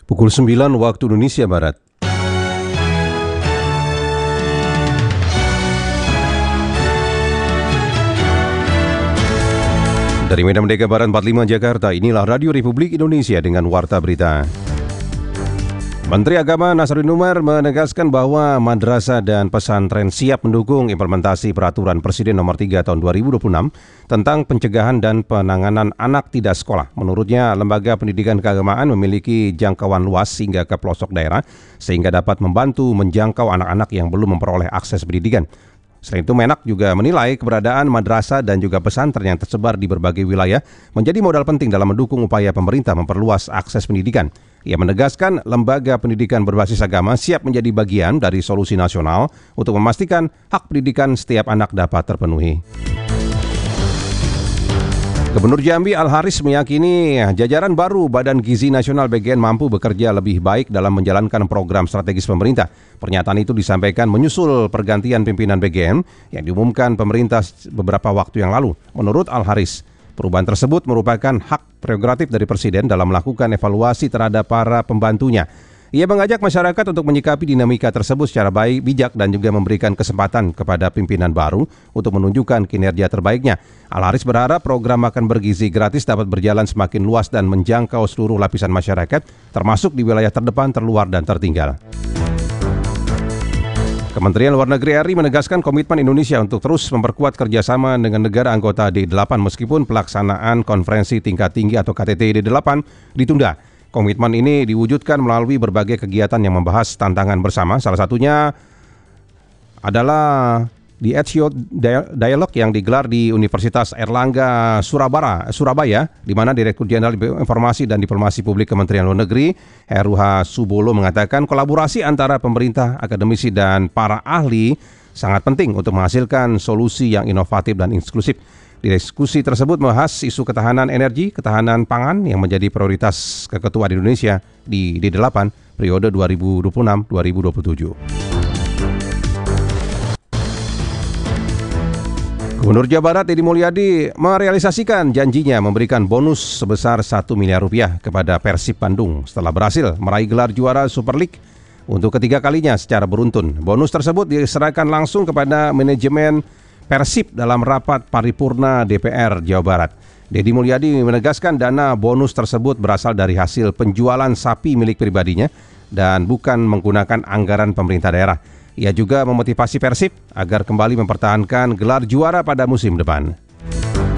Pukul 9 waktu Indonesia Barat. Dari Medan Merdeka Barat 45 Jakarta, inilah Radio Republik Indonesia dengan Warta Berita. Menteri Agama Nasaruddin Umar menegaskan bahwa madrasah dan pesantren siap mendukung implementasi Peraturan Presiden Nomor 3 Tahun 2026 tentang pencegahan dan penanganan anak tidak sekolah. Menurutnya, lembaga pendidikan keagamaan memiliki jangkauan luas hingga ke pelosok daerah sehingga dapat membantu menjangkau anak-anak yang belum memperoleh akses pendidikan. Selain itu, Menak juga menilai keberadaan madrasah dan juga pesantren yang tersebar di berbagai wilayah menjadi modal penting dalam mendukung upaya pemerintah memperluas akses pendidikan. Ia menegaskan lembaga pendidikan berbasis agama siap menjadi bagian dari solusi nasional untuk memastikan hak pendidikan setiap anak dapat terpenuhi. Gubernur Jambi Al-Haris meyakini jajaran baru Badan Gizi Nasional BGN mampu bekerja lebih baik dalam menjalankan program strategis pemerintah. Pernyataan itu disampaikan menyusul pergantian pimpinan BGN yang diumumkan pemerintah beberapa waktu yang lalu. Menurut Al-Haris, perubahan tersebut merupakan hak prerogatif dari Presiden dalam melakukan evaluasi terhadap para pembantunya. Ia mengajak masyarakat untuk menyikapi dinamika tersebut secara baik, bijak, dan juga memberikan kesempatan kepada pimpinan baru untuk menunjukkan kinerja terbaiknya. Al-Haris berharap program makan bergizi gratis dapat berjalan semakin luas dan menjangkau seluruh lapisan masyarakat, termasuk di wilayah terdepan, terluar, dan tertinggal. Kementerian Luar Negeri RI menegaskan komitmen Indonesia untuk terus memperkuat kerjasama dengan negara anggota D8 meskipun pelaksanaan konferensi tingkat tinggi atau KTT D8 ditunda. Komitmen ini diwujudkan melalui berbagai kegiatan yang membahas tantangan bersama. Salah satunya adalah di Etsio Dialog yang digelar di Universitas Airlangga Surabaya, di mana Direktur Jenderal Informasi dan Diplomasi Publik Kementerian Luar Negeri Heru H. Subolo mengatakan kolaborasi antara pemerintah, akademisi, dan para ahli sangat penting untuk menghasilkan solusi yang inovatif dan inklusif. Diskusi tersebut membahas isu ketahanan energi, ketahanan pangan yang menjadi prioritas keketuaan Indonesia di D8 periode 2026-2027. Gubernur Jawa Barat Deddy Mulyadi merealisasikan janjinya memberikan bonus sebesar 1 miliar rupiah kepada Persib Bandung setelah berhasil meraih gelar juara Super League untuk ketiga kalinya secara beruntun. Bonus tersebut diserahkan langsung kepada manajemen Persib dalam rapat paripurna DPR Jawa Barat. Deddy Mulyadi menegaskan dana bonus tersebut berasal dari hasil penjualan sapi milik pribadinya dan bukan menggunakan anggaran pemerintah daerah. Ia juga memotivasi Persib agar kembali mempertahankan gelar juara pada musim depan.